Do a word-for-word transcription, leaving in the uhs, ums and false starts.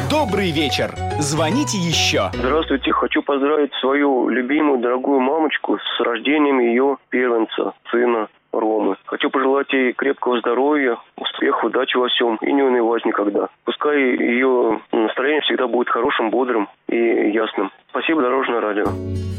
Добрый вечер. Звоните еще. Здравствуйте. Хочу поздравить свою любимую, дорогую мамочку с рождением ее первенца, сына Ромы. Хочу пожелать ей крепкого здоровья, успеха, удачи во всем и не унывать никогда. Пускай ее настроение всегда будет хорошим, бодрым и ясным. Спасибо, Дорожное радио.